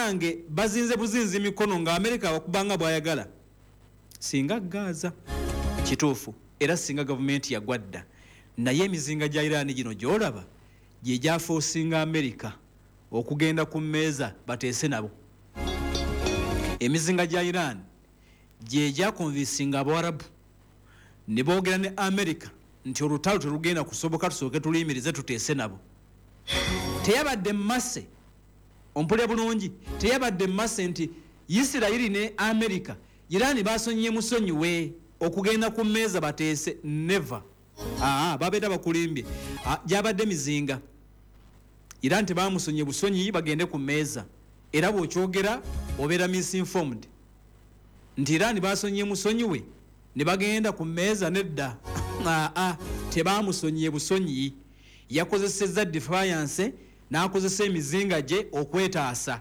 bannange bazinze buzinzi mikono nga America wakubanga bwayagala singa Gaza kituufu era singa government yagwadda naye emizinga gya Iran gino gyolaba gye gyafoosinga America okugenda ku mmeeza bateese nabo emizinga gya Iran gye gyakonvinsinga Abarabu ne boogera ne America nti olutalo terugenda kusoboka tusooke tuliyimirize tuteese nabo teyabadde mmase ompulya bulungi teyabadde mmase nti Isirayiri ne America Iran basonye musonyiwe okugenda ku mmeeza bateese never babeera bakulimbye gyabadde mizinga Iran tebamusonye busonyi bagende ku mmeeza era bw'okyogera obeera misinformed nti Iran basonye musonyiwe ne bagenda ku mmeeza nedda tebamusonye busonyi yakozesezza defiance n'akozesa emizinga gye okwetaasa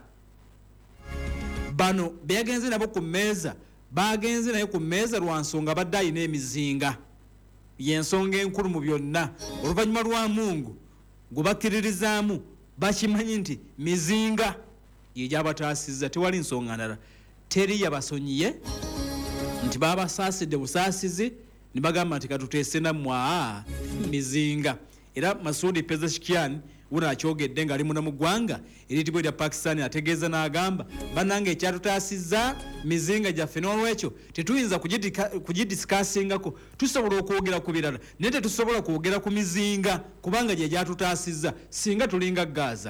bano beyagenze nabo ku mmeeza bagenze naye ku mmeeza lwa nsonga badde ayina emizinga y'ensonga enkulu mu byonna oluvannyuma lwa Mungu gubakiririzaamu bakimanyi nti mizinga yegyabataasizza tewali nsonga ndala teri yabasonyiye nti babasaasidde busaasizi ne bagamba nti katuteese nammwe mizinga era Masudi Pezeshkian una akyogedde ng'ali muna mu ggwanga eritibwa erya Pakistan ategeeza n'agamba bannange ekyatutaasizza mizinga gyaffe n'olwekyo tetuyinza kugidisikasingako tusobola okwogera ku birala naye tetusobola kwogera ku mizinga kubanga gye gyatutaasizza singa tulinga Gaza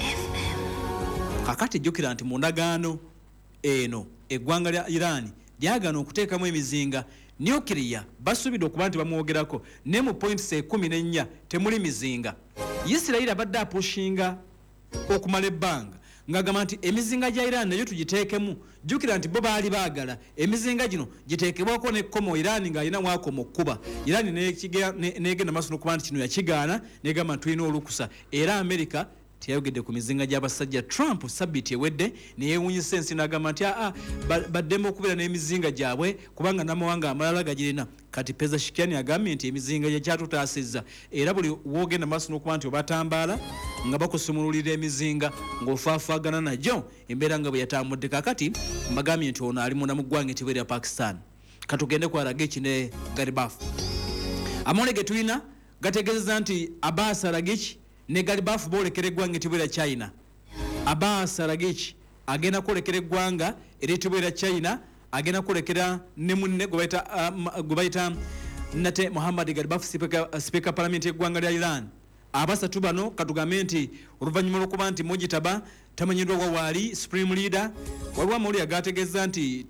kakati jjukira nti mu ndagaano eno eggwanga lya Iran lyagana okuteekamu emizinga nuclear basuubidde okuba nti bamwogerako ne mu points 14 temuli mizinga Isirayiri abadde apushinga okumala ebbanga ng'agamba nti emizinga gya Iran nayo tugiteekemu jjukira nti bo baali baagala emizinga gino giteekebwako n'ekkomo Iran ng'alina mwakoma okkuba Iran neegenda maaso n'okuba nti kino yakigaana negamba nti tulina olukusa era America teyayogedde ku mizinga gy'abasajja Trump sabbiiti ewedde neyeewuunyisa ensi n'agamba nti baddemu okubeera n'emizinga gyabwe kubanga n'amawanga amalala gagirina kati Pezeshkian agambye nti emizinga gy'ekyatutaasizza era buli woogenda maaso n'okuba nti obatambaala nga bakusumululira emizinga ng'ofaafaagana nagyo embeera nga bwe yatambudde kakati mbagambye nti ono ali munda mu ggwanga etibwa erya Pakistan katugende kwalaga eki ne Garibaf amawulire ge tulina gategeezeza nti Abbas Araghchi ne Garibaf boolekera eggwanga etibwa erya China Abbas Araghchi agenda kwolekera eggwanga eritibwa erya China agenda kwolekera ne munne gwe bayita Nate Muhammad Garibaf speaker parliament y'eggwanga lya Iran abasatu bano katugambe nti oluvannyuma lw'okuba nti Mojitaba tamanyiddwa wawaali supreme leader waliwo amawulire agategeeza nti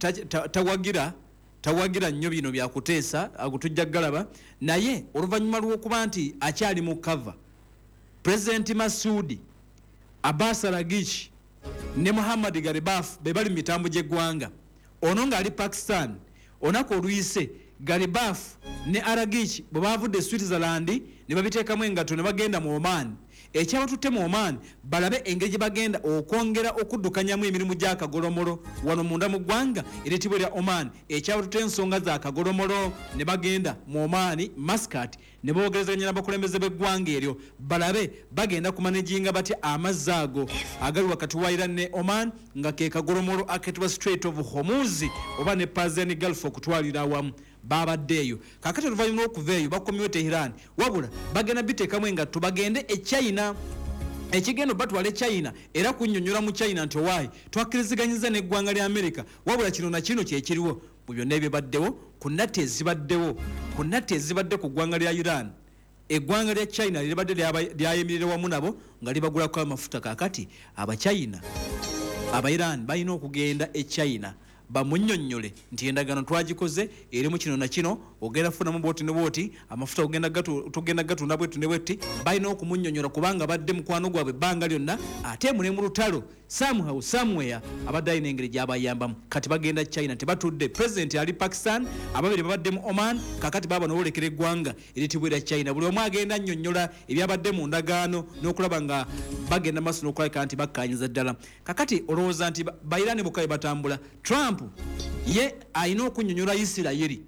tawagira nnyo bino byakuteesa agutujja galaba naye oluvannyuma lw'okuba nti akyali mu cover President Masudi Abbas Araghchi ne Muhammad Garibaf be bali mu mitambo gy'eggwanga ono ng'ali Pakistan onako oluyise Garibaf ne Araghchi bwe bavudde Switzerland ne babiteekamu engato ne bagenda mu Oman ekyabatutte mu Oman balabe engeri gye bagenda okwongera okuddukanyamu emirimu gy'akagolomolo wano munda mu ggwanga eritibwa erya Oman ekyabatutte ensonga za kagolomolo ne bagenda mu Oman Muscat ne boogerezanya n'abakulembeze b'eggwanga eryo balabe bagenda kumanaginga batya amazzi ago agali wakati wa Iran ne Oman nga ke kagolomolo aketibwa Strait of Hormuz oba ne Persian Gulf okutwalira awamu babaddeeyo kakati oluvannyuma lw'okuva eyo bakomyewo Tehran wabula bagenda biteekamu engatto bagende e China ekigendo batwale China era kunnyonnyola mu China nti owaayi twakkiriziganyiza n'eggwanga lya America wabula kino na kino kyekiriwo mu byonna ebibaddewo ku nnatta ezibadde ku ggwanga lya Iran eggwanga lya China liribadde lyayimirira wamu nabo nga libagulako amafuta kakati Abachina Aba-Iran balina okugenda e China bamunnyonnyole nti endagaano twagikoze erimu kino na kino ogenda funamu bwoti ne bwoti amafuta tugenda gatunda bwetu ne bwetti balina okumunnyonnyola kubanga badde mukwano gwabwe ebbanga lyonna ate mule mu lutalo somehow somewhere abadde alina engeri gy'abayambamu kati bagenda China tebatudde president ali Pakistan ababiri babadde mu Oman kakati baba n'olekera eggwanga eritibwa erya China buli omu agenda nnyonnyola ebyabadde mu ndagaano n'okulaba nga bagenda maaso n'okulabika nti bakkaanyiza ddala kakati olowooza nti bayirani bokka batambula Trump ye alina okunnyonnyola Isirayiri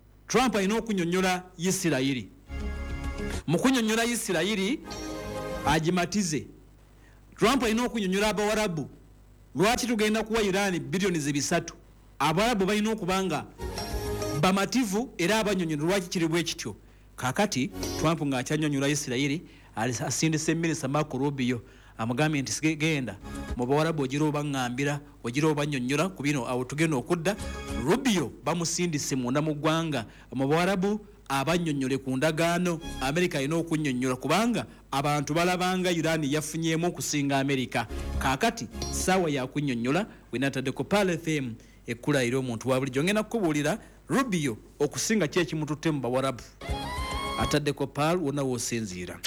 mu kunnyonnyola Isirayiri agimatize Trump alina okunnyonnyola Abawarabu lwaki tugenda kuwa Iran bilioni 3 Abarabu balina okubanga bamativu era abanyonyola lwaki kiri bwe kityo kakati Trump ng'akyanyonyola Isirairi asindise minisita Marco Rubio amugambye nti sigenda mu Bawarabu ogira obangambira ogira obanyonyola ku bino awo tugenda okudda Rubio bamusindise munda mu ggwanga mu Bawarabu abanyonyole ku ndagaano Amerika ino okunyonyola kubanga abantu balabanga Iran yafunyeemu okusinga Amerika kakati sawa ya kunyonyola winatadeko Pal FM ekula iro omuntu wa bulijjo ngenda kukubuulira Rubio okusinga kye kimututte mu Bawarabu atadeko Pal wona wosinziira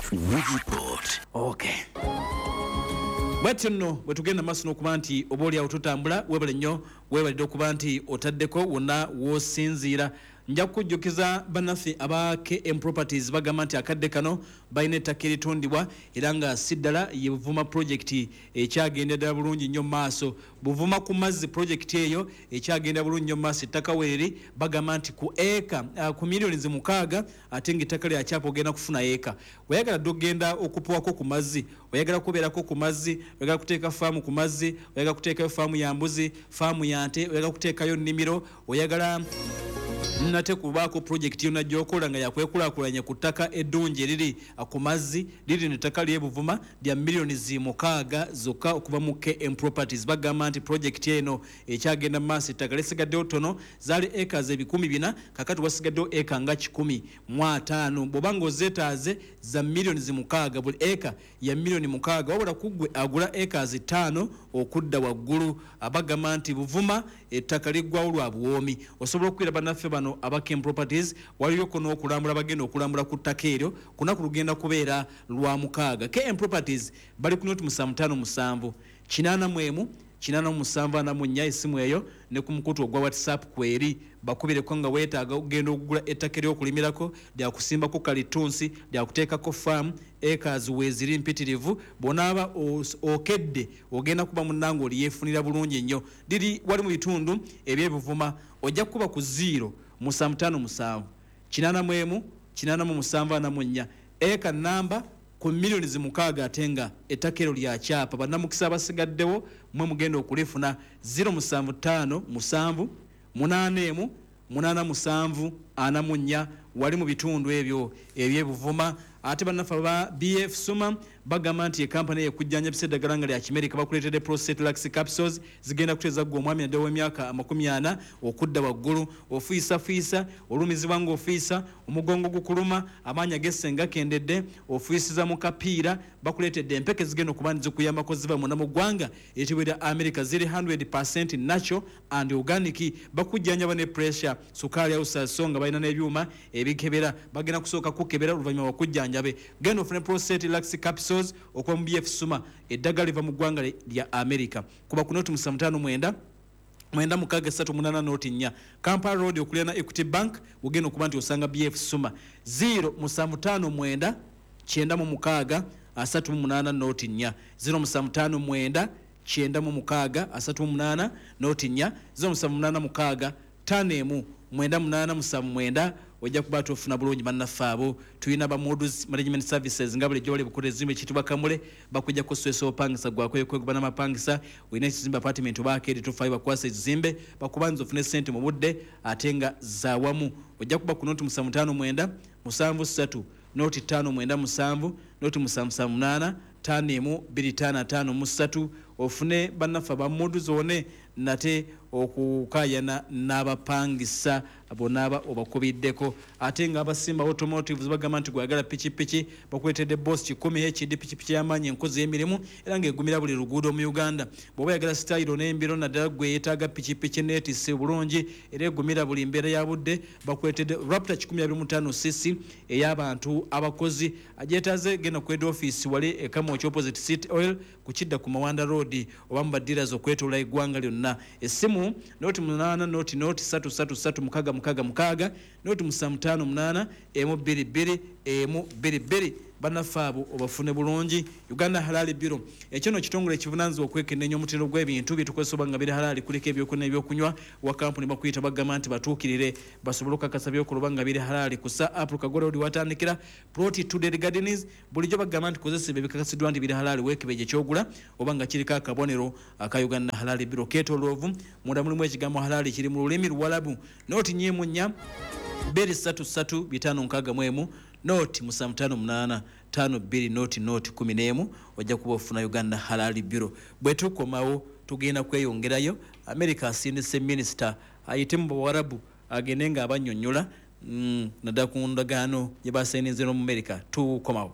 okay bwetyo nno bwe tugenda maaso n'okuba nti oba oli awo tutambula webale nnyo webalidde okuba nti otaddeko wonna w'osinziira nja kukujjukiza bannaffe aba KM Properties bagamba nti akadde kano balina ettaka eritundibwa era nga si ddala ye Buvuma project ekyagenda ddala bulungi nnyo maaso Buvuma ku mazzi project eyo ekyagenda bulungi nnyo maaso ettaka weeri bagamba nti ku eka ku milioni 6 ate ng'ettaka lya kyapa ogenda kufuna eka oyagala dde ogenda okupuwako ku mazzi oyagala kubeerako ku mazzi oyagala kuteeka faamu ku mazzi oyagala kuteekayo faamu ya mbuzi faamu ya nte oyagala kuteekayo nnimiro oyagala nate kubaako project yonna gyokola nga yakwekulakulanya ku ttaka eddungi eriri ku mazzi liri nettaka ly'Ebuvuma lya milioni 6 zokka okuva mu KM Properties bagamba nti project eno ekyagenda mu maaso ettaka lisigaddewo tono zaali acres 400 kakati wasigaddewo eka nga 105 bw'oba ng'ozeetaaze za milioni 6 buli eka ya milioni 6 wabula kuggwe agula acres 5 okudda waggulu abagamba nti Buvuma ettaka liggwawo lwa buwoomi osobola okukwira bannaffe bano aba KM Properties waliyo kono okulambula bagenda okulambula ku ttaka eryo kunaku lugenda kubeera lwa 6 KM Properties bali ku noti 557 847 esimu eyo ne ku mukutu ogwa WhatsApp kweri bakubireko nga weetaaga ogenda okugula ettaka ery'okulimirako lya kusimbako kalitunsi lya kuteekako farm acres weeziri mpitirivu bonaaba okedde ogenda kuba munnange oliyeefunira bulungi nnyo liri wali mu bitundu eby'Ebuvuma ojja kuba ku 0 847 eka namba ku milioni 6 ate nga ettaka eryo lya kyapa bannamukisa abasigaddewo mwe mugenda okulifuna 075 wali mu bitundu ebyo eby'Ebuvuma ate bannaffe ba BF Suma bagamba nti ekampani ekujjanjabisa eddagala nga lya Kimerika bakuleetedde Prostate Lax Capsules zigenda kuteeza gwa omwami nadde w'emyaka 40 okudda waggulu ofiisa olumizibwa ng'ofiisa omugongo gukuluma amaanyi ag'essenga kendedde ofiisiza mu kapiira bakuleetedde empeke zigenda okuba zikuyambako ziva munda mu ggwanga ekitibwa erya America ziri 100% natural and organic bakujjanjaba ne pressure sukaali awusaso nga balina n'ebyuma ebikebera bagenda kusooka kukebera oluvannyuma bakujjanjabe genda ofune Prostate Lax Capsules okuva mu BF Suma eddagala liva mu ggwanga lya America kuba ku noti 559 9 noti 4 Kampala Road okulya na Equity Bank ugenda okuba nti osanga BF Suma 0 956 38 noti 4 0 956 noti 4 0 5 9 ojja kuba tofuna bulungi bannaffe abo tulina ba Modus Management Services nga bulijjo bali bukola ezimbe kitibwa Kamule bakujja kuswesa opangisa gwakwekuba n'amapangisa olina ekizimbe apartment obakeedi tofayo bakwasa ekizimbe bakubanza ofune ssente mu budde ate nga zaawamu ojja kuba ku noti 559 73 noti 597 noti 778 52553 ofune bannaffe ba Modus one nate okukayana n'abapangisa bonaaba obakubiddeko ate nga abasimba automotive bagamba nti gwagala pikipiki bakwetedde boss 10 HD pikipiki y'amaanyi enkozi y'emirimu era ng'egumira buli luguudo mu Uganda bw'oba yagala style n'embiro naddala gwe yeetaaga pikipiki neetisse bulungi era egumira buli mbeera ya budde bakwetedde Raptor 125cc ey'abantu abakozi agyetaaze genda ku head office wali ekamu opposite City Oil kukidda ku Mawanda Road oba mu baddealers okwetoola eggwanga lyonna essimu noti 8 noti 333 noti 758 emu 22 emu 22 banafaabo obafune bulungi. Uganda Halal Bureau ekino kitongole ekivunanyizibwa okwekenneenya omutendo gw'ebintu bitukozesa oba nga biri halali kuleka ebyokunywa n'ebyokunywa wa kampuni bakuyita bagamba nti batuukirire basobole okukakasa by'okuloba nga biri halali kusa Africa Gold watandikira Plot to the Gardens bulijjo bagamba nti kozesa ebikakasiddwa nti biri halali weekebejje kyogula oba nga kiriko akabonero aka Uganda Halal Bureau ketoloovu munda mulimu ekigambo halali kiri mu lulimi Luwalabu nooti nnyemu nnya 233 noti 558 52 noti 11 ojja kuba ofuna Uganda Halal Bureau bwe tukomawo tugenda kweyongerayo America asindise minister ayite mu Buwarabu agende nga abannyonnyola nadda ku ndagaano gye basainize mu America tukomawo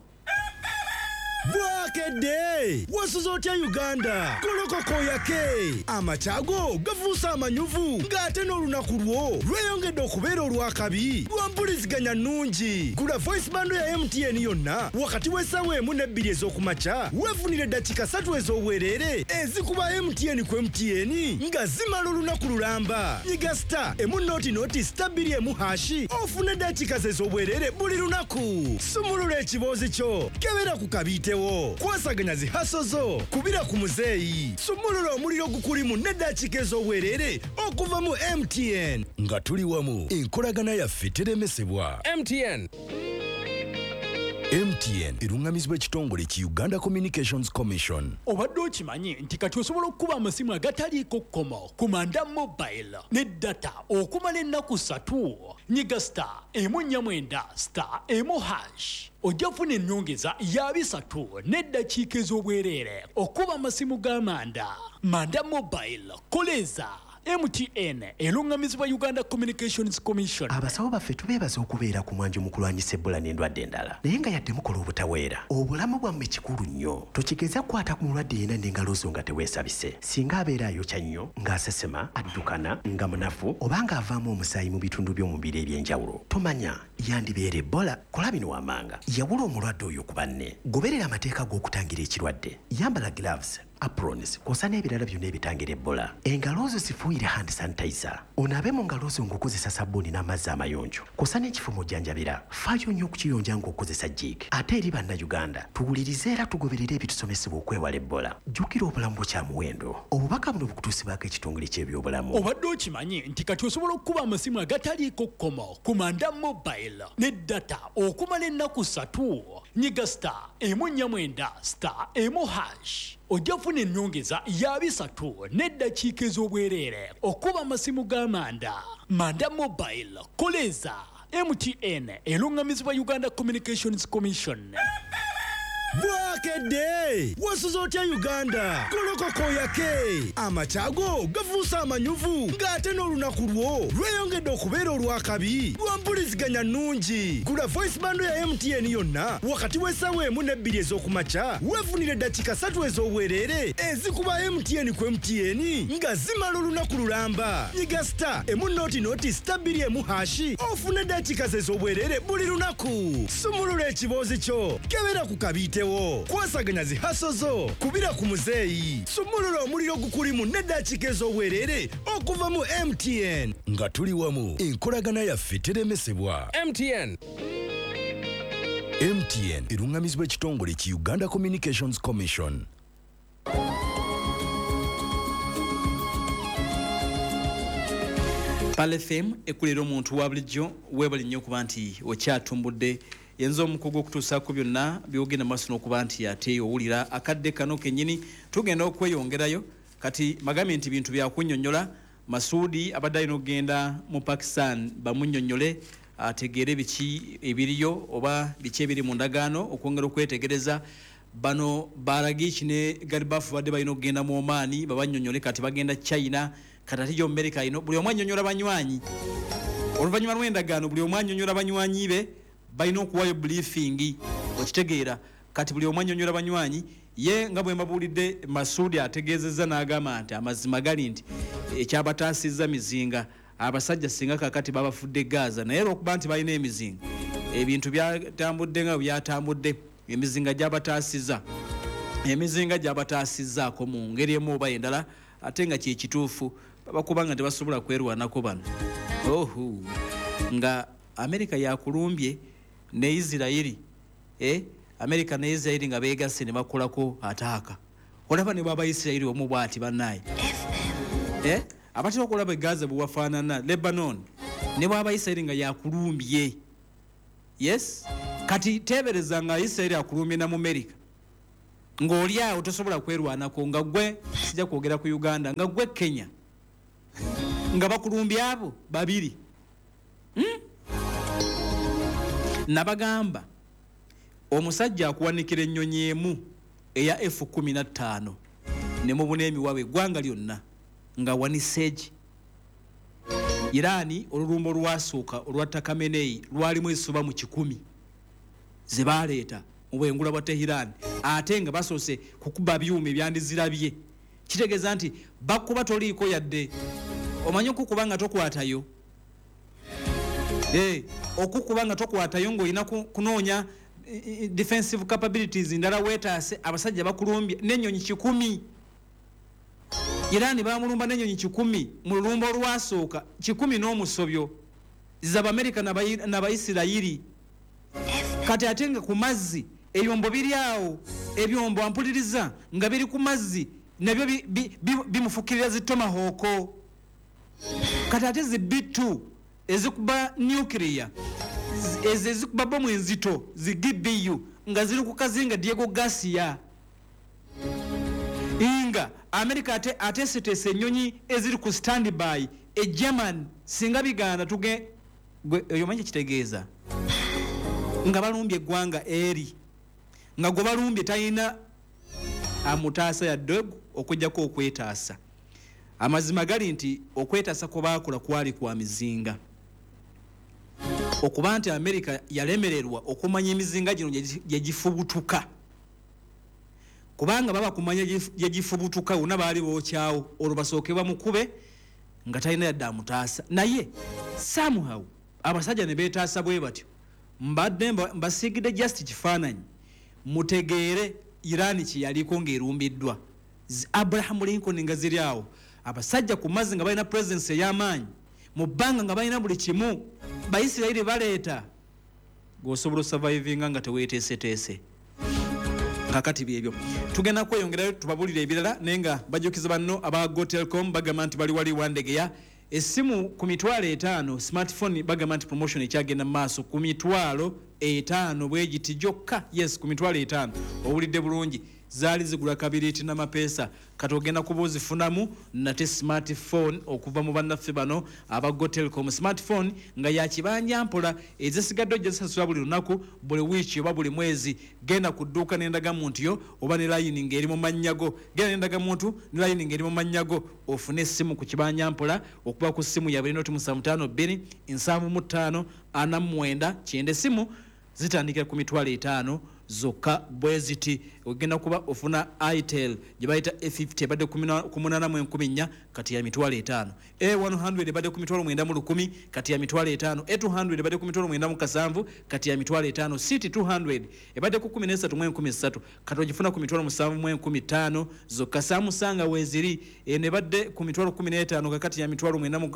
Bwakedde wasuza otya Uganda kolokoko yake amachago gafuusa amanyuvu ng'ate n'olunaku lwo lweyongedde okubeera olwakabi lwampuliziganya nnungi gula voice bando ya MTN yonna wakati w'essaawa emu n'ebbiri ez'okumakya weefunire eddakiika 3 ez'obwereere ezikuba MTN ku MTN nga zimala olunaku lulamba nyiga star emu nooti star 2 hashi ofune eddakiika ze ez'obwereere buli lunaku sumulula ekiboozi kyo kebera ku kabiitewo kwasaganya zihaso zo kubira ku muzeeyi sumulula omuliro gukulimu n'eddakiika ez'obwereere okuva mu MTN nga tuli wamu enkolagana yaffe teremesebwa MTN erungamizibwa ekitongole ki Uganda Communications Commission. Obadde okimanyi nti kati osobola okukuba amasimu agataliiko kkomo ku Manda Mobile ne data okumala ennaku 3 nyiga star emu 49 star emu hash ojja kufuna ennyongeza ya 3 n'eddakiika ez'obwereere okuba amasimu ga Manda Mobile koleza MTN erungamizibwa Uganda Communications Commission. Abasawo baffe tubeebaza okubeera ku mwanjo mu kulwanyisa Ebola n'endwadde endala naye nga yadde mukola obutaweera obulamu bwammwe kikulu nnyo tokigeza kukwata ku mulwadde yenna n'engalo zo nga teweesabise singa abeera ayokya nnyo ng'asesema addukana nga munafu oba ng'avaamu omusaayi mu bitundu by'omubiri eby'enjawulo tomanya yandibeera Ebola kola bino wammanga yawula omulwadde oyo ku banne goberera amateeka g'okutangira ekirwadde yambala gloves aprons kosa n'ebirala byonna ebitangira Ebola engalo zo zifuuyire hand sanitizer onaabe mu ngalo zo ng'okozesa sabbuuni n'amazzi amayonjo kosa n'ekifumo ojjanjabira faayo nnyo okukiyonja ng'okozesa jig ate eri bannayuganda tuwulirize era tugoberere ebitusomesebwa okwewala Ebola jjukira obulamu bwo kya muwendo obubaka buno bukutuusibwako ekitongole ky'ebyobulamu. Obadde okimanyi nti kati osobola okukuba amasimu agataliiko kkomo ku Manda Mobile ne data okumala ennaku 3 nyiga star emu 49 star emu hash ojja kufuna ennyongeza ya 3 n'eddakiika ez'obwereere okuba amasimu ga Manda Mobile koleza MTN erungamizibwa Uganda Communications Commission. Bwakedde wasuza otya Uganda kolokoko yake amachago gafuusa amanyuvu ng'ate n'olunaku lwo lweyongedde okubeera olwakabi lwampuliziganya nnungi gula voice bando ya MTN yonna wakati w'essaawa emu n'ebbiri ez'okumakya weefunire eddakiika 3 ez'obwereere ezikuba MTN ku MTN nga zimala olunaku lulamba nyiga star emu nooti star 2 hashi ofune eddakiika ze ez'obwereere buli lunaku sumulula ekiboozi kyo kebera ku kabiite kwasaganya zihaso zo kubira ku muzeeyi sumulula omuliro gukulimu n'eddakiika ez'obwereere okuva mu MTN nga tuli wamu enkolagana yaffe teremesebwa. MTN erungamizibwa ekitongole ki Uganda Communications Commission. Pale FM ekulira omuntu wa bulijjo weebali nnyo okuba nti okyatumbudde yenzo omukugu okutuusaako byonna byogenda maaso n'okuba nti ate owulira akadde kano kennyini tugenda okweyongerayo kati magambe nti bintu byakunnyonnyola Masudi abadde alina okugenda mu Pakistan bamunnyonnyole ategeere biki ebiriyo oba biki ebiri mu ndagaano okwongera okwetegereza bano Baragichi ne Garibafu badde balina okugenda mu Oman babannyonnyole kati bagenda China kati ate America ino buli omu annyonnyola banywanyi oluvannyuma lw'endagaano buli omu annyonnyola banywanyi be balina okuwayo briefing okitegeera kati buli omu annyonnyola banywanyi ye nga bwe mbabuulidde Masudi ategeezezza n'agamba nti amazima gali nti ekyabataasizza mizinga abasajja singa kakati babafudde Gaza naye olwokuba nti balina emizinga ebintu byatambudde nga byatambudde emizinga gyabataasizzaako mu ngeri emu oba endala ate nga kyekituufu babakuba nga tebasobola kwerwanako bano nga Amerika yakulumbye ne Israeli America ne Israel nga beegasse ne bakolako ataaka olaba ne baba Israel omu bwati bannaye abatera okulaba Gaza buwafaanana Lebanon ne baba Israel nga yakulumbye yes kati tebereza nga Israel akulumbye na mu America ng'oli awo tosobola kwerwanako nga gwe sijja kwogera ku Uganda nga gwe Kenya nga bakulumbye abo babiri nabagamba omusajja akuwanikira ennyonyi emu eya F-15 ne mubuna emiwawe eggwanga lyonna nga waniseegi Irani olulumbo lwasooka olwatta Khamenei lwalimu essoba mu 100 ze baleeta mu bwengula bwa Tehran ate nga basoose kukuba byuma ebyandizirabye kitegeeza nti bakuba toliiko yadde omanyi okukuba nga tokwatayo okukuba nga tokwatayo ng'olina kunoonya defensive capabilities ndala weetaase abasajja bakulumbye n'ennyonyi 100 Irani bamulumba n'ennyonyi 100 mu lulumba olwasooka 100 n'omusobyo z'Abamerika n'Abayisirayiri kati ate nga ku mazzi ebyombo biri awo ebyombo ampuliriza nga biri ku mazzi nabyo bimufukirira zi tomahawk kati ate zi B2 ezikuba nuclear ezikuba bomu enzito zi GBU nga ziri ku kazinga Diego Garcia inga America ate setese ennyonyi eziri ku standby German singa bigana tuge eyo manje kitegeeza nga balumbye eggwanga eri nga gwe balumbye talina amutaasa ya dog okujjako okwetaasa amazima gali nti okwetaasa kwe baakola kwali kwa mizinga okuba nti America yalemererwa okumanya emizinga gino gye gifubutuka kubanga baba kumanya gye gifubutuka wonna baali bookyawo olwo basooke bamukube nga talina yadde amutaasa naye somehow abasajja ne beetaasa bwe batyo mbadde mbasiigidde just kifaananyi mutegeere Irani kye yaliko ng'erumbiddwa Abraham Lincoln nga ziri awo abasajja ku mazzi nga balina presence ey'amaanyi mu bbanga nga balina buli kimu Bayisirayiri baleeta g'osobola survivinga nga teweeteeseteese kakati byebyo tugenda kweyongerayo tubabulire ebirala naye nga bajjukiza banno aba Go Telecom bagamba nti bali wali wandegeya essimu ku mitwalo 5 smartphone bagamba nti promotion ekyagenda mu maaso ku mitwalo 5 bwegiti gyokka yes ku mitwalo 5 owulidde bulungi zaali zigula kabiriiti n'amapeesa kati ogenda kuba ozifunamu nate smartphone okuva mu bannaffe bano aba Go Telecom smartphone nga yakibanja mpola ezisigadde ojjasasula buli lunaku buli wiiki oba buli mwezi genda ku dduuka n'endagamuntu yo oba ne layini ng'eri mu mannyago genda n'endagamuntu ne layini ng'eri mu mannyago ofune essimu ku kibanja mpola okuba ku ssimu ya 275 275 49 kyenda essimu zitandikira ku mitwalo 5 zokka bweziti ogenda kuba ofuna itel gye bayita A50 ebadde 18 kati ya mitwalo 5 A100 ebadde ku mitwalo 9 kati ya mitwalo 5 A200 ebadde ku mitwalo 9 kati ya mitwalo 5 CT200 ebadde ku 13 kati ogifuna ku mitwalo 7 zokka Samsung weziri ne badde ku mitwalo 15 kati ya mitwalo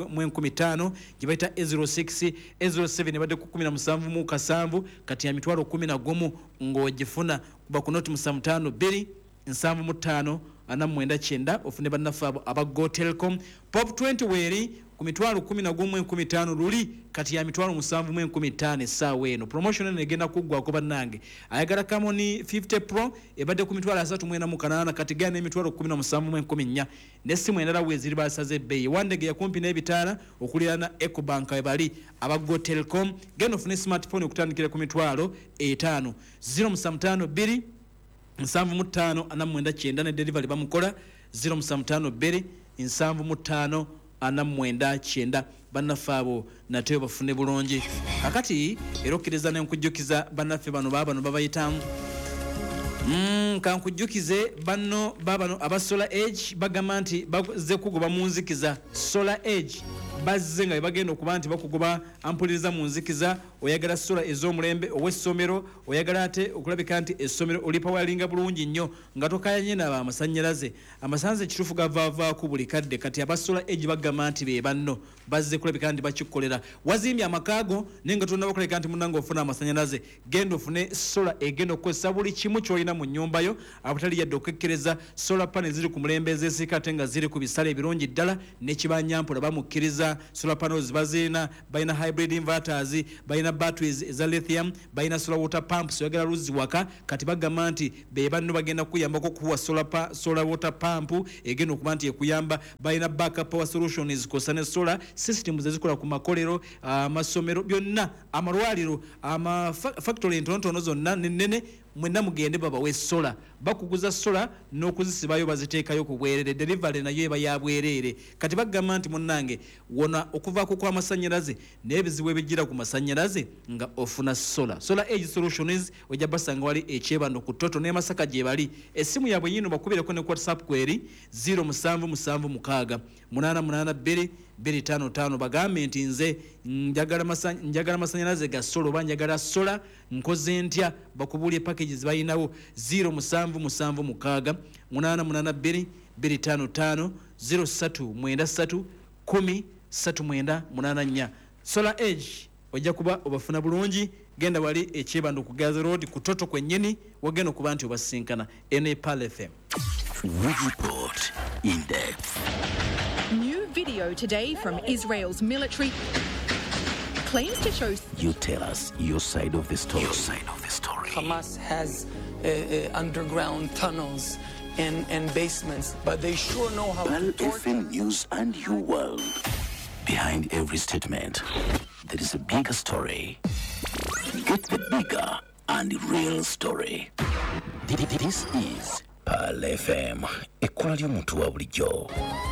9 gye bayita A06 A07 ebadde ku 17 kati ya mitwalo 11 ng'ogifuna kuba ku noti 75 275 49 ofune bannaffe aba Go Telecom Pop 20 weeri ku mitwalo 11 luli kati ya mitwalo 7 essaawa eno promotion eno egenda kuggwako bannange ayagala Camon 50 Pro ebadde ku mitwalo 38 kati gana emitwalo 17 n'essimu endala weeziri basaze ebbeeyi wandege yakumpi n'ebitaala okulirana Ecobank ebali aba Go Telecom genda ofune smartphone okutandikira ku mitwalo 5 075 275 49 ne delivery bamukola 075 275 49 bannaffe abo nate bafune bulungi akati era okkiriza n'enkujjukiza bannaffe bano baabano babayitamu kankujjukize banno baabano aba Solar Edge bagamba nti bazze kugoba mu nzikiza Solar Edge bazze nga bagenda okuba nti bakugoba ampuliriza mu nzikiza oyagala sola ez'omulembe ow'essomero oyagala ate okulabika nti essomero olipawalinga bulungi nnyo nga tokayanye nabo amasannyalaze amasanze kituufu gavaavaako buli kadde kati abasola egi bagamba nti be banno bazze kulabika nti bakikolera wazimbye amakaago naye nga tonna bakulabika nti munnanga ofuna amasannyalaze genda ofune sola egenda okukozesa buli kimu kyolina mu nnyumbayo abutali yadde okukekkereza solar panel ziri ku mulembe ezeesiika ate nga ziri ku bisale ebirungi ddala nekibanyampola bamukkiriza solar panels bazirina balina hybrid inverters balina batteries eza lithium balina solar water pumps oyagala luzzi waka kati bagamba nti be banno bagenda kuyambako okuwa solar water pump egenda okuba nti ekuyamba balina backup power solutions kosa ne solar systems ezikola ku makolero amasomero byonna amalwaliro factory entonotono zonna nene mwenna mugende babawe sola bakuguza sola n'okuzisibayo baziteekayo ku bwerere delivery nayo eba ya bwerere kati bagamba nti munnange wona okuvaako kw'amasannyalaze n'ebizibu ebigira ku masannyalaze nga ofuna sola age solutions ojja basanga wali ekyebando ku toto ne Masaka gye bali essimu yaabwe yino bakubireko ne WhatsApp kweri 0776 882 255 bagambe nti nze njagala masannyalaze ga sola oba njagala sola nkoze ntya bakubulye packages bayinawo 0776 882 255 0393 103984 Solar Age ojja kuba obafuna bulungi genda wali ekyebando ku Gaza Road ku toto kwennyini wagenda okuba nti obasinkana NPAL FM. Report in depth. New video today from Israel's military claims to show. You tell us your side of the story. Hamas has underground tunnels and basements, but they sure know how PAL to torture. FM News and your world. Behind every statement, there is a bigger story. Get the bigger and real story. This is PAL FM. Ekola ly'omuntu wa bulijjo.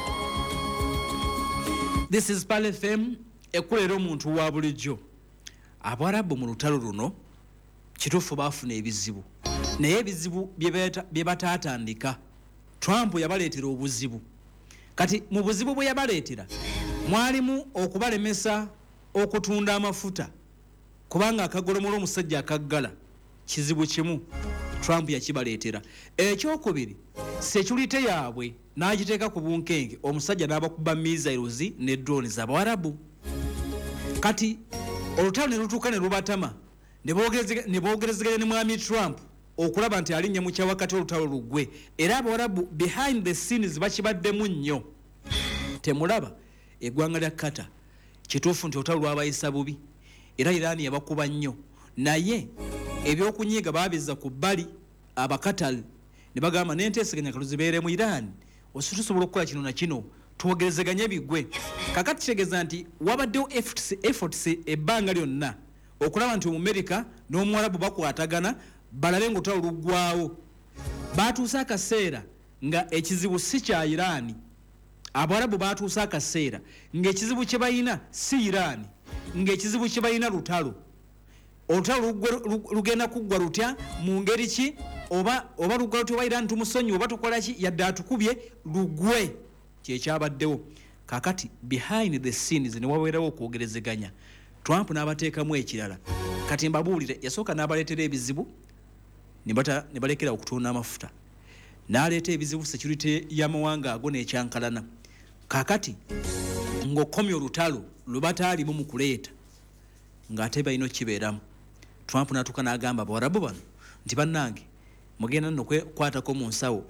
This is PAL FM ekolera omuntu wa bulijjo. Abarabu mu lutalo luno kituufu baafuna ebizibu naye ebizibu bye bataatandika Trump yabaleetera obuzibu kati mu buzibu bwe yabaleetera mwalimu okubalemesa okutunda amafuta kubanga akagolomola omusajja akaggala kizibu kimu Trump yakibaleetera ekyokubiri security yaabwe n'agiteeka ku bunkenge omusajja n'abakuba missiles ne drones Abarabu kati olutalo ne lutuuka ne lubatama ne boogerezeganya ne mwami Trump okulaba nti alinnya mu kyawakati olutalo luggwe era Abarabu behind the scenes bakibaddemu nnyo temulaba eggwanga lya Qatar kituufu nti olutalo lwabayisa bubi era Iran yabakuba nnyo naye ebyokunyiiga baabizza ku bbali abakatali ne bagamba n'enteeseganya kaluzibeere mu Iran ositusobola okukola kino na kino twogerezeganye bigwe kakati kitegeeza nti wabaddewo efforts ebbanga lyonna okulaba nti Omumerika n'Omuwarabu bakwatagana balabe ng'olutalo luggwawo baatuuse akaseera nga ekizibu si kya Iran Abarabu baatuuse akaseera ng'ekizibu kye balina si Iran ng'ekizibu kye balina lutalo olutalo lugenda kuggwa lutya mu ngeri ki oba luggwa lutya wa Iran tumusonyi oba tukola ki yadde atukubye luggwe kyekyabaddewo kakati behind the scenes ne wabeerawo okwogerezeganya Trump n'abateekamu ekirala kati mbabuulire yasooka n'abaleetera ebizibu ne balekera okutunda amafuta n'aleeta ebizibu security y'amawanga ago n'ekyankalana kakati ng'okomya olutalo lubataalimu mu kuleeta ng'ate balina okibeeramu Trump n'atuuka n'agamba Abarabu bano nti bannange mugenda nno kwatako mu nsawo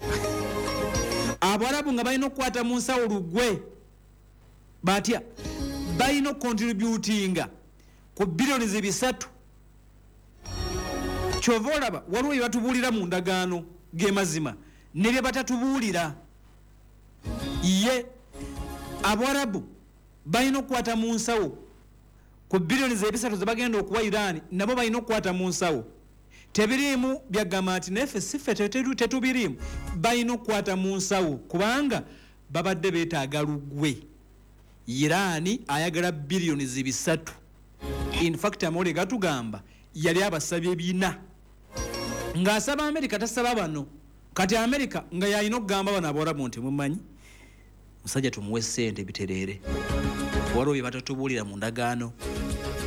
Abarabu nga balina okukwata mu nsawo luggwe batya balina okukontributinga ku biliyoni 3 kyova olaba waliwo bye batubuulira mu ndagaano g'emazima ne bye batatubuulira ye Abarabu balina okukwata mu nsawo ku biliyoni 3 ze bagenda okuwa Iran nabo balina okukwata mu nsawo tebiriimu byagamba nti neffe siffe tetubiriimu balina okukwata mu nsawo kubanga babadde beetaaga luggwe Iran ayagala biliyoni 3 in fact amawulire gatugamba yali abasabye 4 ng'asaba Amerika tasaba bano kati Amerika nga yalina okugamba bano Abarabu nti mumanyi musajja tumuwe ssente bitereere waliwo bye batatubuulira mu ndagaano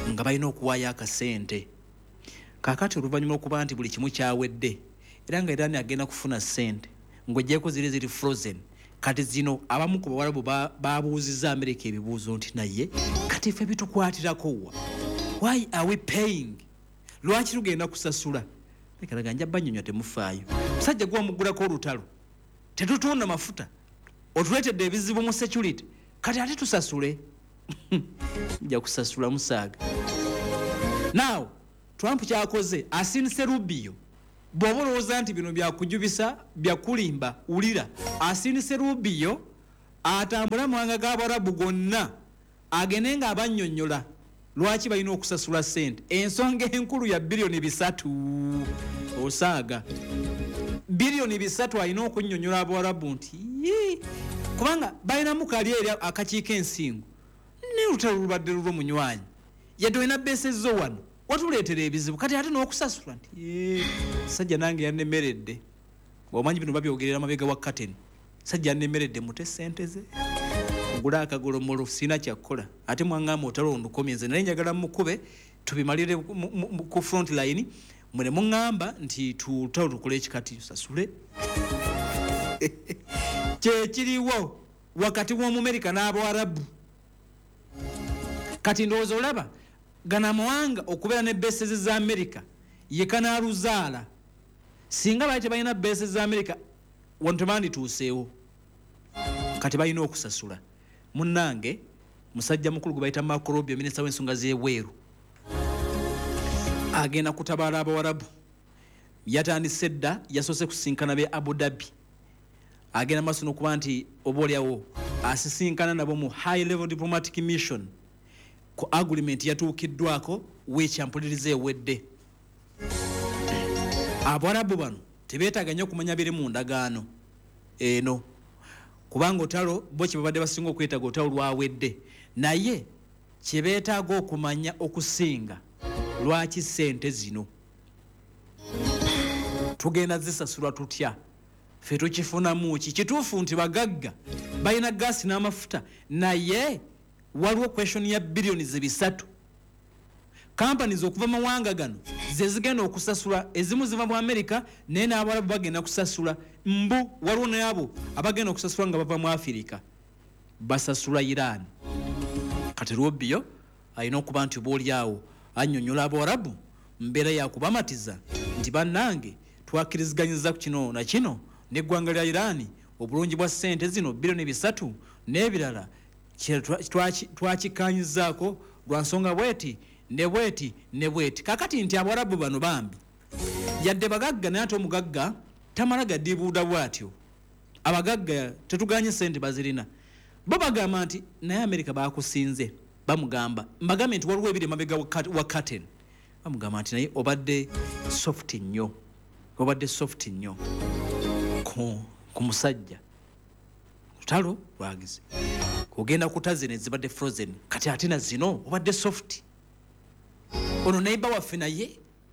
nga balina okuwaayo akasente. Kaakati oluvannyuma okuba nti buli kimu kyawedde era nga Iran agenda kufuna ssente ng'oggyeko ziri frozen, kati zino abamu ku bawalabu babuuzizza Amerika ebibuuzo nti naye kati ffe bitukwatirako wa? Why are we paying? Lwaki tugenda kusasula? Nekalaga nja bannyonnyo temufaayo. Musajja gwe wamugulako olutalo tetutunda mafuta, otuleetedde ebizibu mu security, kati ate tusasule. Nja kusasula musaaga. Now Trump kyakoze asinise Rubio. Bw'oba olowooza nti bino byakujubisa byakulimba, wulira, asinise Rubio atambula mu mawanga g'Abarabu gonna agende nga abannyonnyola lwaki balina okusasula ssente. Ensonga enkulu ya bilioni 3 osaaga. Bilioni 3 alina okunnyonnyola Abarabu nti kubanga balinamu kali eri akakiiko ensingo ne lutalo lubadde lulwo munywanyi yadde olina beesezzo wano watuleetera ebizibu kati ate n'okusasula nti sajja nange yannemeredde. Omanyi bino babyogerera mabega wa curtain. Sajja yannemeredde mute ssente ze ngula akagolomolo sina kyakola ate mwangamba otalo ondukomye nze naye njagala mukube tubimalire ku front line mwene muŋŋamba nti tutalo tukole ekikati tusasule. Kyekiriwo wakati w'Omumerika n'Abawarabu. Kati ndowooza olaba gana amawanga okubeera ne beesezi za Amerika ye kanaaluzaala. Singa baali tebalina beesezi za Amerika wano tebandituuseewo. Kati balina okusasula. Munnange musajja mukulu gwe bayita Marco Rubio, minisita w'ensonga z'ebweru, agenda kutabaala Abawarabu. Yatandise dda, yasoose kusinkana be Abu Dhabi. Agenda maaso n'okuba nti oboolyawo asisinkana nabo mu high level diplomatic mission ku agreement yatuukiddwako w'ekyampuliriza ewedde. Abawarabu bano tebeetaaga nnyo kumanya biri mu ndagaano eno kubanga otalo bo kye babadde basinga okwetaaga otalo lwawedde, naye kye beetaaga okumanya okusinga lwaki ssente zino tugenda zisasulwa tutya, ffe tukifunamu ki? Kituufu nti bagagga balina gaasi n'amafuta, naye waliwo question ya bilioni 3. Companies okuva mawanga gano ze zigenda okusasula, ezimu ziva mu Amerika naye n'Abarabu bagenda kusasula. Mbu waliwo n'abo abagenda okusasula nga bava mu Afirika basasula Iran. Kati Rubio alina okuba nti oboolyawo annyonnyola Abawarabu mbeera yakubamatiza nti bannange twakkiriziganyizza ku kino na kino n'eggwanga lya Iran, obulungi bwa ssente zino bilioni 3 n'ebirala twakikanyizaako lwa nsonga bweti ne bweti ne bweti. Kakati nti Abawarabu bano bambi yadde bagagga naye ate omugagga tamala gaddiibuuda bw'atyo. Abagagga tetuganye ssente bazirina. Bo bagamba nti naye Amerika baakusinze, bamugamba mbagambe nti waliwo ebiri emabega wa curtain. Bamugamba nti naye obadde soft nnyo, obadde soft nnyo ku musajja. Lutalo lwagize kugenda kutazi ne zibadde frozen, kati ate na zino obadde soft. Ono neighbor waffe naye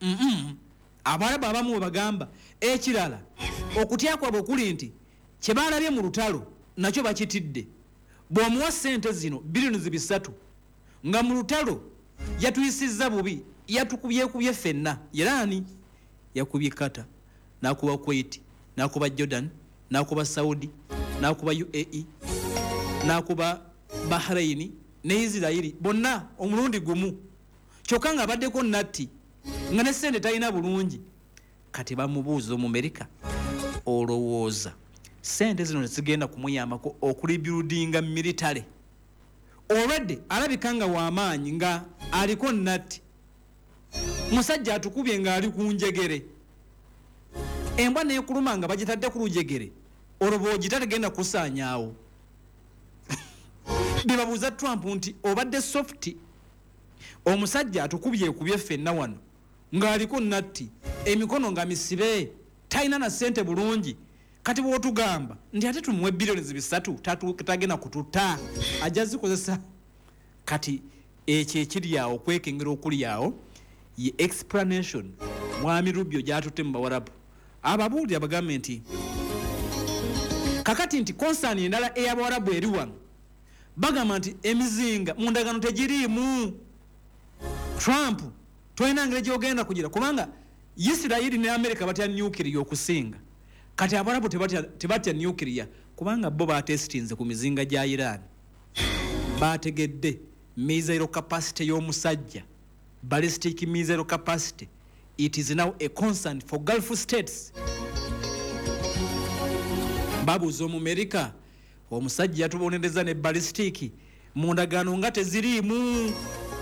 Abarabu abamu bagamba ekirala okutya kwabwe okuli nti kye baalabye mu lutalo nakyo bakitidde. Bw'omuwa ssente zino bilioni 3 nga mu lutalo yatuyisizza bubi, yatukubyekubye ffenna. Irani yakubye Qatar, n'akuba Kuwait, n'akuba Jordan, n'akuba Saudi, n'akuba UAE, n'akuba Bahrain ne Israeli, bonna omulundi gumu. Kyokka nga abaddeko natti nga ne ssente talina bulungi. Kati bamubuuza Omumerika, olowooza ssente zino zigenda kumuyambako okulibuildinga military? Olwadde alabika nga w'amaanyi nga aliko natti, musajja atukubye nga ali ku njegere, embwa neekuluma nga bagitadde ku lujegere, oloboogi tatagenda kusaanyaawo. Bebabuuza Trump nti obadde soft, omusajja atukubye ekubye ffenna wano ng'aliko natti, emikono nga misibe, talina na ssente bulungi, kati bw'otugamba nti ate tumuwe bilioni 3 tagenda kututa, ajja zikozesa. Kati ekyo ekiri awo kwekengera okuli awo ye explanation Mwami Rubio gyatutte mu Bawarabu. Ababuulira bagambe nti kakati nti concern endala ey'Abawarabu eri wano bagamba nti emizinga mu ndagaano tegiriimu. Trump toyina ngeri gyogenda kugira kubanga Isiraeli ne America batya nuclear okusinga kati abarabu tebatya nuclear kubanga bo batestinze ku mizinga gya Iran bategedde missile capacity y'omusajja ballistic missile capacity. It is now a concern for Gulf states. Babuuza Omumerika omusajja yatubonereza ne ballistic mu ndagaano nga teziriimu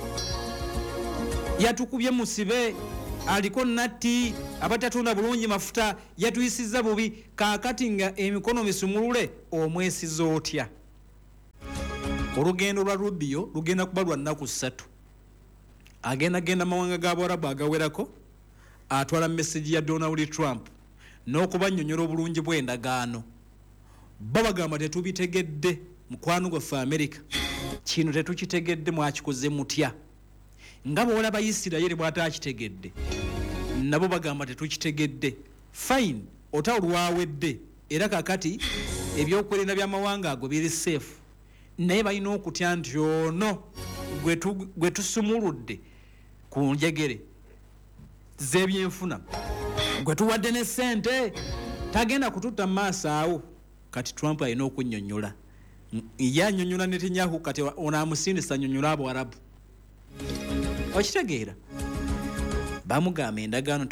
yatukubye musibe aliko natti abatatunda bulungi mafuta yatuyisiza bubi kaakati nga emikono misumulule omwesiza otya. Olugendo lwa Rubio lugenda kuba lwa nnaku 3 agenda mawanga g'Abarabu agawerako atwala message ya Donald Trump n'okubannyonnyola obulungi bw'endagaano. Bo bagamba tetubitegedde mukwano gwaffe America kino tetukitegedde mwakikoze mutya nga bw'olaba Isiraeli bw'ataakitegedde nabo bagamba tetukitegedde. Fine ota olwawedde era kakati ebyokwerinda by'amawanga ago biri safe naye balina okutya nti ono gwe tusumuludde ku njegere z'ebyenfuna gwe tuwadde ne ssente tagenda kututta maaso awo. Kati Trump alina okunnyonnyola yannyonnyola Netanyahu kati ono amusindisa annyonnyola Abarabu. Okitegeera bamugamba endagaano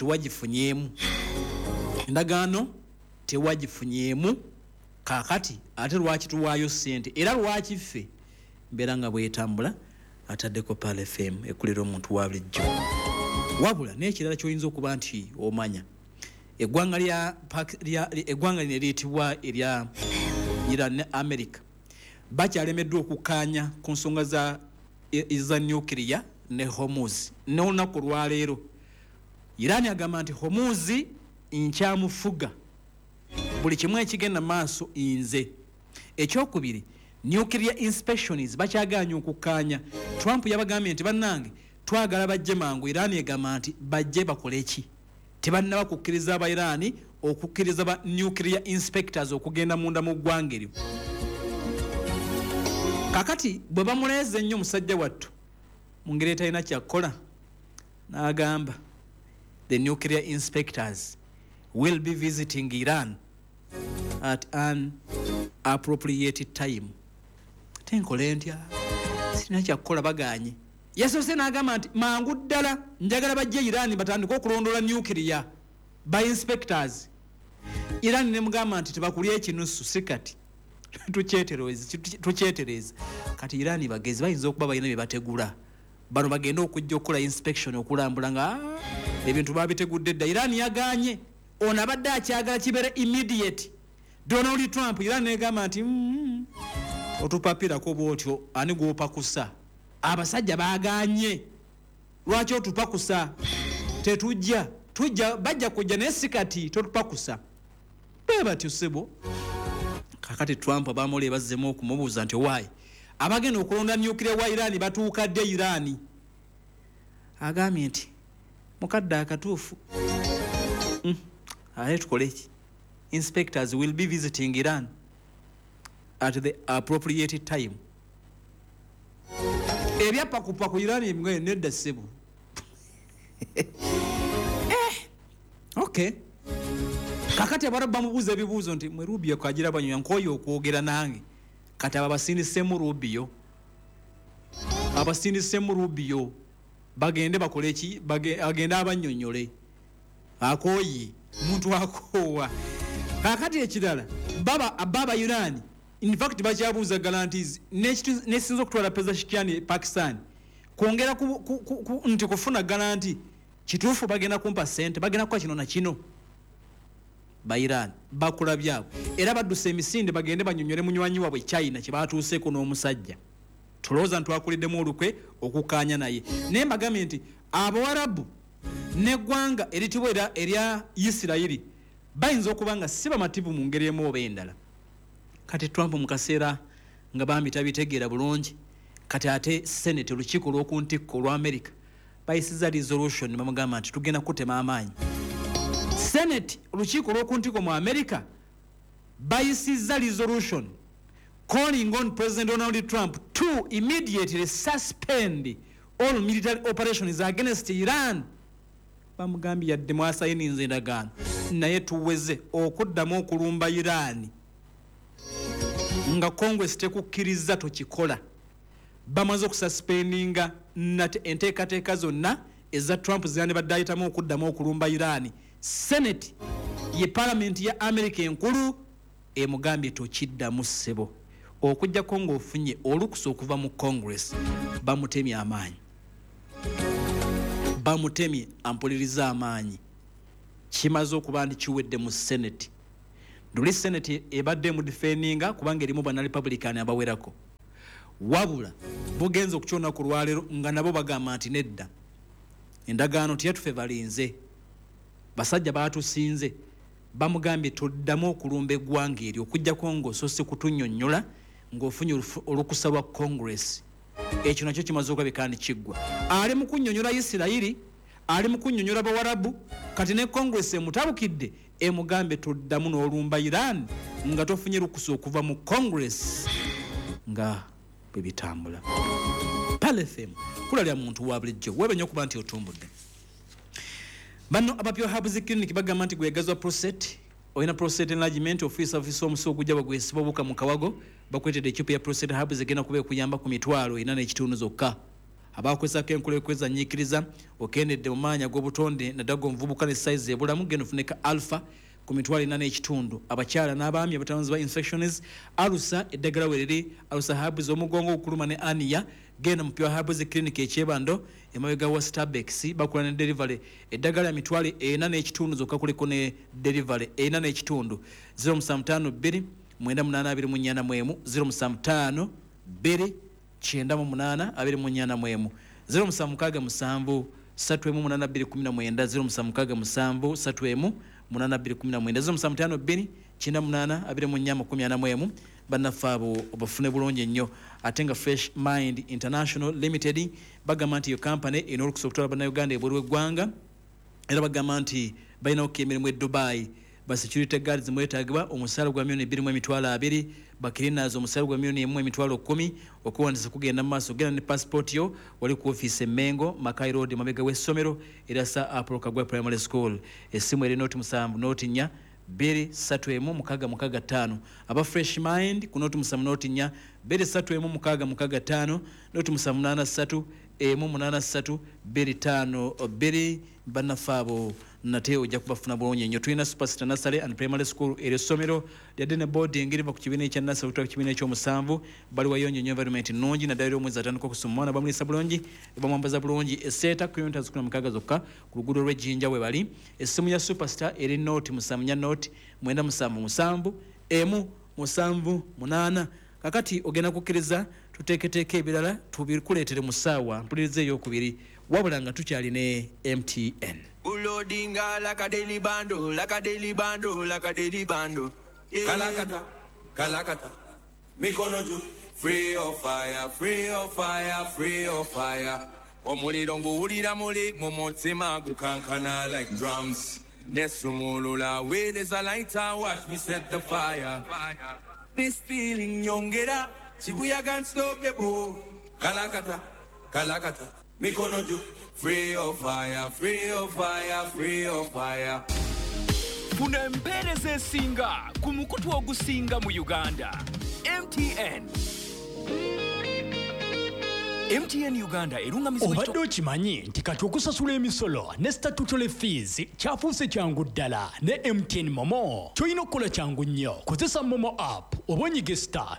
tewagifunyeemu kakati ate lwaki tuwaayo ssente era lwaki ffe mbeera nga bwetambula ataddeko Pal FM ekulira omuntu wa bulijjo. Wabula n'ekirala ky'oyinza okuba nti omanya eggwanga lino eriyitibwa erya Iran ne America bakyalemeddwa okukaanya ku nsonga za nuclear ne Hormuz n'olunaku lwaleero. Iran agamba nti Hormuz nkyamufuga buli kimu ekigenda maaso nze. Ekyokubiri nuclear inspections bakyagaanye okukaanya. Trump yabagambye nti bannange twagala bajje mangu. Iran egamba nti bajje bakole ki tebannaba kukkiriza aba Iran okukkiriza ba nuclear inspectors okugenda munda mu ggwanga eryo. Kakati bwe bamuleeze nnyo musajja wattu mu ngeri etalina kyakkola n'agamba the nuclear inspectors will be visiting Iran at an appropriate time. Tenkole ntya sirina kyakkola baganye. Yasoose n'agamba nti mangu ddala njagala bajje Iran batandika okulondola nuclear by inspectors. Iran ne mugamba nti tebakulya ekinusu sikati tukyetereza. Kati Iran bagezi bayinza okuba balina bye bategula bano bagenda okujja okukola inspection okulambula nga ebintu babitegudde dda. Iran yaganye ono abadde akyagala kibeere immediate. Donald Trump Iran negamba nti otupapirako bwotyo ani gwopakusa. Abasajja baganye lwaki otupakusa tetujja bajja kujja naye sikati totupakusa bebatyo sebo. Kakati Trump abamole bazzemu okumubuuza nti owaayi abagenda okulonda nuclear wa Iran batuuka dde Iran. Agambye nti mukadde akatuufu ale tukole ki. Inspectors will be visiting Iran at the appropriate time. Ebyapakupa ku Iran ebingoye nedda ssebo. Okay. Kakati Abarabu bamubuuza ebibuuzo nti mwe Rubio kagira banyoya nkoyo okwogera nange. Kati abasindisemu Rubio. Abasindisemu Rubio bagende bakole ki agenda abannyonnyole. Akoyi muntu akoowa. Kakati ekirala baba Iran in fact bakyabuuza guarantees nesinza okutwala Pezeshkian Pakistan kwongera nti kufuna guarantee kituufu bagenda kumpa ssente bagenda kukola kino na kino. Ba Iran bakola byabo era badduse emisinde bagende banyonyole munywanyi waabwe China kye batuuseeko n'omusajja tulowooza ntwakuliddemu olukwe okukaanya naye. Naye mbagambye nti Abawarabu n'eggwanga eritibwa erya Isiraeli bayinza okuba nga si bamativu mu ngeri emu oba endala. Kati Trump mu kaseera nga bambi tabitegeera bulungi kati ate Senate olukiiko lw'okuntikko olwa America bayisiza resolution bamugamba nti tugenda kutema amaanyi. Senate olukiiko lw'okuntikko mu America bayisiza resolution calling on President Donald Trump to immediately suspend all military operations against Iran. Bamugambye yadde mwasayininze endagaano naye tuweze okuddamu okulumba Iran nga Congress tekukkiriza tokikola. Bamaze okususpendinga enteekateeka zonna eza Trump zandibadde ayitamu okuddamu okulumba Iran. Senate ye parliament ya America enkulu emugambye tokiddamu ssebo. Okujjako ng'ofunye olukusa okuva mu Congress bamutemye amaanyi. Bamutemye ampuliriza amaanyi. Kimaze okuba nti kiwedde mu Senate. Nduli Senate ebadde mu defendinga kubanga erimu bana Republican abawerako. Wabula bugenze okukyona ku lwalero nga nabo bagamba nti nedda. Endagaano tiyatufe balinze. Basajja baatusinze bamugambye toddamu okulumba eggwanga eryo okujjako ng'osoose kutunnyonnyola ng'ofunye olukusa lwa Congress. Ekyo nakyo kimaze okulabika nti kiggwa. Ali mu kunnyonnyola Isirayiri, ali mu kunnyonnyola Bawarabu, kati ne Congress emutabukidde emugambe toddamu n'olumba Iran nga tofunye lukusa okuva mu Congress nga bwe bitambula. Palefem kula lya muntu wa bulijjo webenye okuba nti otumbudde. Bano abapyo Herbs Clinic bagamba nti gwegazwa prostate oyina prostate enlargement office omuso ogujja bagwesiba obuka mu kawago bakwetedde ekipo ya prostate Herbs egenda kuba ekuyamba ku mitwalo 4.5 zokka. Abakozesa enkulekweza nyikiriza okendedde mu maanya g'obutonde nadago mvubuka ne size ebulamu geno funeka alpha ku mitwalo 4.5. Abakyala n'abaami abatanzibwa infections alusa eddagala wereri alusa Herbs omugongo okuluma ne ania genda mu Pure Herbs Clinic ekyebando emabega wa Starbucks bakola ne delivery eddagala mitwalo 4.5 zokka kuliko ne delivery 4.5 052 9824 055 2 98 24 076 38219 076 38219 bannaffaabo obafune bulungi nnyo ate nga Fresh Mind International Limited bagamba nti yo company eno olukusa okutwala bannayuganda ebweru w'eggwanga era bagamba nti balina okukemerimu e Dubai ba security guards mwetagibwa omusala gwa $2.2 bakirinaaz omusala gwa $1.10 okuwandiisa kugenda mu maaso genda ne passport yo wali ku office Mengo Makai Road mabega w'essomero era sa Apollo Kagwa Primary School essimu eri noti 7 noti 4 23165 aba Fresh Mind ku noti 7 noti 4 23165 noti 783 183 252 bannaffaabo nate ojja kubafuna bulungi nnyo. Tulina Superstar Nursery and Primary School ery'essomero lyadde ne boarding riva ku kibiina ekya Nursery okutwala ku kibiina eky'omusanvu bali wayonyo nnyo environment nnungi naddala omwezi atandika okusoma omwana bamulisa bulungi bamwambaza bulungi esseeta kilometers 16 zokka ku luguudo lw'ejjinja we bali. Essimu ya Superstar eri noti 7 noti 977 178 kakati ogenda kukkiriza tuteeketeeke ebirala tubikuleetere mu ssaawa mpuliriza ey'okubiri wabula nga tukyali ne MTN. Ulodinga like a daily bando, like a daily bando, like a daily bando. Kalakata, kalakata. Mikono juu, free of fire, free of fire, free of fire. Omuliro nguwulira muli mumutima gukankana like drums. Nesumulula way there's a lighter, watch me set the fire. This feeling nyongera, Shibuya can't stop the boom. Kalakata, kalakata. Mikono juu. Free of fire, free of fire, free of fire. Funa empeereza esinga ku mukutu ogusinga mu Uganda. MTN Uganda erungamizibwa obadde okimanyi nti kati okusasula emisolo ne statutory fees kyafuuse kyangu ddala ne MTN Momo. Kyolina okukola kyangu nnyo kozesa Momo app oba onyige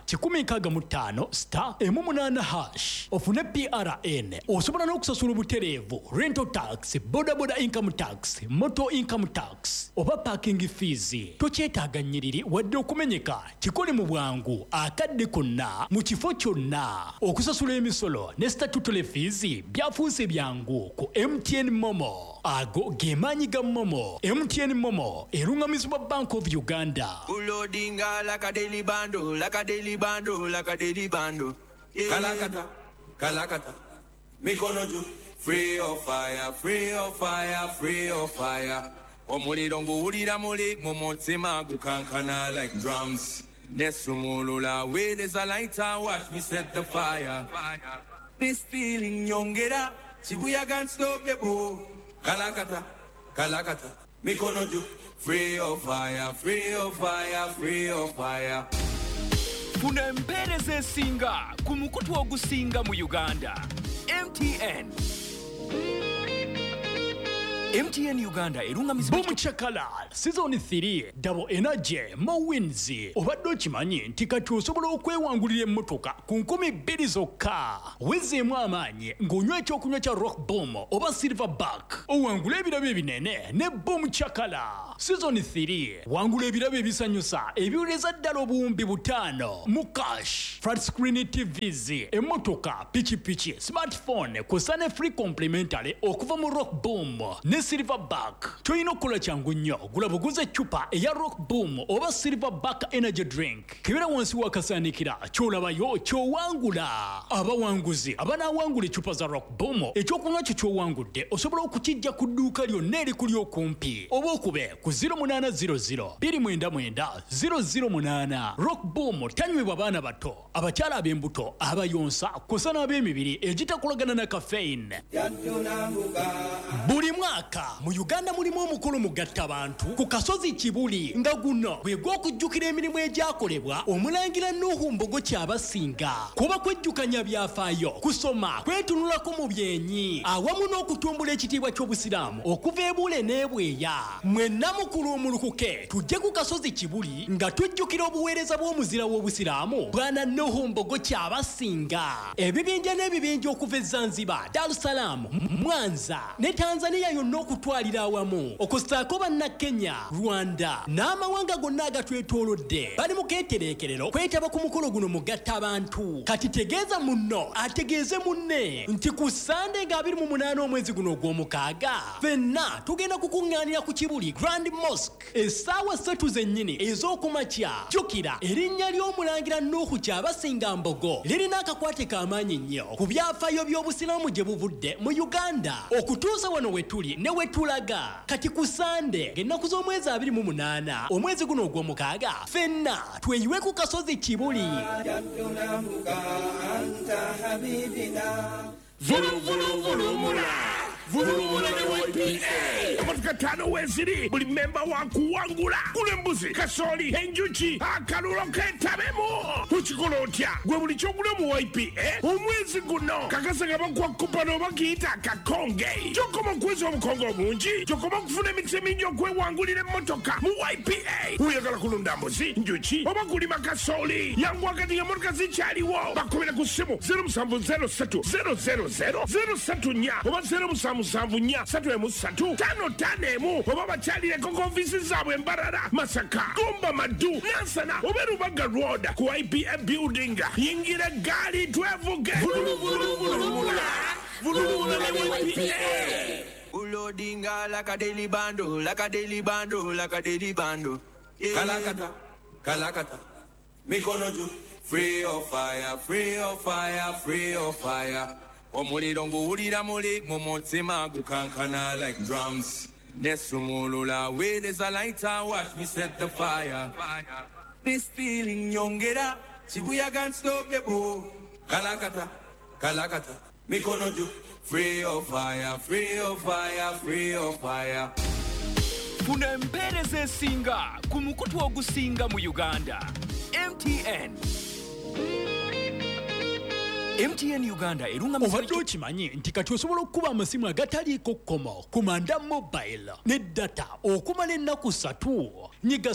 *165*188# ofune PRN. Osobola n'okusasula obutereevu rental tax, bodaboda income tax, motor income tax oba parking fees. Tokyetaaga nnyiriri wadde okumenyeka kikole mu bwangu akadde konna mu kifo kyonna. Okusasula emisolo ne statutory fees byafuuse byangu ku MTN Momo. Ago ge maanyi ga Momo. MTN Momo erungamizibwa Bank of Uganda. Ulodinga like a daily bando, like a daily bando, like a daily bando. Kalakata, kalakata. Mikono juu, free of fire, free of fire, free of fire. Omuliro nguwulira muli mumutima gukankana like drums. Nesumulula way there's a lighter, watch me set the fire. This feeling nyongera, Shibuya can't stop the boom. Kalakata, Kalakata, Mikonoju, free of fire, free of fire, free of fire. Funa empereza esinga ku mukutu ogusinga mu Uganda. MTN Uganda erungamizibwa Boom Chakala Season 3 Double Energy Mowins obadde okimanyi nti kati osobola okwewangulira emmotoka ku 2,000 zokka wezeemu amaanyi ng'onywa ekyokunywa kya Rock Boom oba Silverback owangula ebirabo ebinene ne Boom Chakala Season 3 wangula ebirabo ebisanyusa ebiwuleza ddala obuwumbi 5 mu cash flat screen TVs emmotoka pichipichi smartphone kw'ossa ne free complimentary okuva mu Rock Boom ne Silverback. Toyino kola changu nnyo gula buguze chupa eya Rock Boom oba Silverback energy drink. Kibera wansi wakasanikira kyolabayo kyowangula. Abawanguzi abanawangula chupa za Rock Boom ekyokunywa kyo kyowangudde osobola okukijja ku dduuka lyonna erikuli okumpi oba okube ku 0800 299 008. Rock Boom tanywebwa baana bato abakyala ab'embuto abayonsa kw'ossa n'ab'emibiri egitakolagana na caffeine. Buli mwaka mu Uganda mulimu omukolo mugatta abantu ku kasozi Kibuli nga guno gwe gw'okujjukira emirimu egyakolebwa omulangira Nuhu Mbogo Kyabasinga kuba kwejjukanya byafaayo kusoma kwetunulako mu byenyi awamu n'okutumbula ekitiibwa ky'obusiraamu okuva ebule n'ebweya mwenna mukulu omulukuke tujje ku kasozi Kibuli nga tujjukira obuweereza bw'omuzira w'obusiraamu bwana Nuhu Mbogo Kyabasinga ebibinja n'ebibinja okuva e Zanzibar, Dar es Salaam, Mwanza ne Tanzania yonna okutwalira awamu okusaako banna Kenya, Rwanda n'amawanga gonna agatwetoolodde bali mu keetereekerero kwetaba ku mukolo guno mugatta abantu kati tegeeza munno ategeeze munne nti ku Sande nga 28 omwezi guno ogw'omukaaga fenna tugenda kukuŋŋaanira ku Kibuli Grand Mosque essaawa 3 zennyini ez'okumakya jjukira erinnya ly'omulangira Nuhu Kyabasinga Mbogo lirina akakwate k'amaanyi nnyo ku byafaayo by'obusiraamu gye buvudde mu Uganda okutuusa wano wetuli ne wetulaga kati ku Sande ng'ennaku z'omwezi 28 omwezi guno ogw'omukaaga fenna tweyiwe ku kasozi Kibuli. Vulumula ne YPA amatuka 5 weziri buli memba wakuwangula kule mbuzi kasoli enjuki akalulo ketabemu tukikola otya gwe buli kyogula mu YPA omwezi guno kakasanga bakwa kupano bakiyita kakonge kyokoma okweza obukonge obungi kyokoma okufuna emikisa mingi okwewangulira emmotoka mu YPA oyagala kulunda mbuzi njuki oba kulima kasoli yangu wakati ng'emmotoka zikyaliwo bakubira ku ssimu 0703 000 034 oba 07 Musanvunya 3 5 oba bakyalireko ku ofiisi zaabwe Mbarara, Masaka, Gomba, Madu, Nansana oba Rubaga Road ku IPA building yingira gaali twevuge vulumula ne YPA Ulodinga like a daily bando, like a daily bando, like a daily bando. Kalakata, Kalakata, Mikonoju, free of fire, free of fire, free of fire. Omuliro nguwulira muli mu mutima gukankana like drums. Nesumulula where there's a lighter, watch me set the fire. This feeling nyongera, Shibuya can't stop the boom. Kalakata, Kalakata, Mikonoju, free of fire, free of fire, free of fire. Funa empereza esinga ku mukutu ogusinga mu Uganda. MTN Uganda obadde okimanyi nti kati osobola okukuba amasimu agataliiko kkomo ku Manda Mobile ne data okumala ennaku 3 nyiga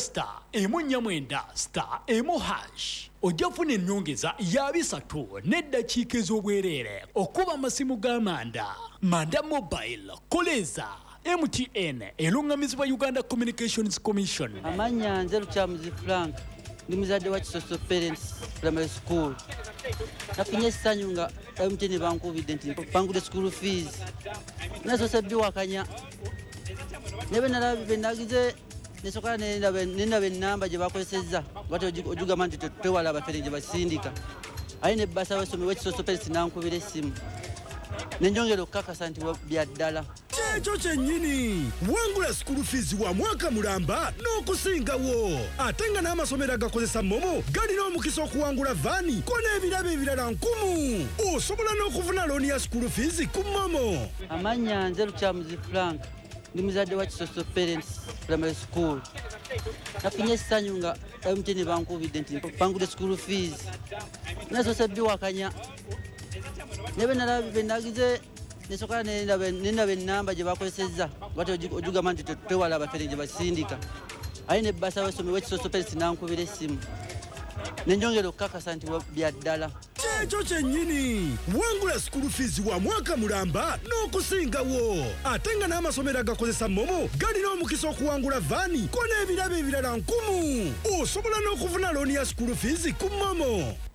*149*1#. Ojja kufuna ennyongeza ya 3 n'eddakiika ez'obwereere okuba amasimu ga Manda Mobile koleza MTN erungamizibwa Uganda Communications Commission. Amanya nze Lukyamuzi Frank ndi muzadde wa Kisoso Parents Primary School. Nafunye essanyu nga MTN bankubidde nti bangudde school fees. Nazo sebbiwakanya. Nebe nalabe nagize nesokola nendabe ennamba gye bakozesezza bati ojugamba nti tewala abafere gye basindika. Ayi ne basa basome wa Kisoso Parents nankubira essimu. Nenjongera okukakasa nti bya ddala. Ekyo kyennyini wangula school fees wa mwaka mulamba n'okusingawo. Ate nga n'amasomero agakozesa momo galina omukisa okuwangula vaani ko n'ebirabo ebirala 1000. Osobola n'okufuna looni ya school fees ku momo. Amanya nze Lukyamuzi Frank ndi muzadde wa Kisoso Parents Primary School. Nafunye essanyu nga MTN bankubidde nti bangudde school fees. Nasoose biwakanya. Nebe nagize nesoka nendaba ennamba gye bakozesezza bati ojugamba nti tewala abafere gye basindika. Ayi ne bbasa w'essomero w'Ekisoso Parents nankubira essimu. Nenjongera okukakasa nti bya ddala. Ekyo kyennyini wangula school fees wa mwaka mulamba n'okusingawo. Ate nga n'amasomero agakozesa momo galina omukisa okuwangula vaani ko n'ebirabo ebirala 1000. Osobola n'okufuna looni ya school fees ku momo.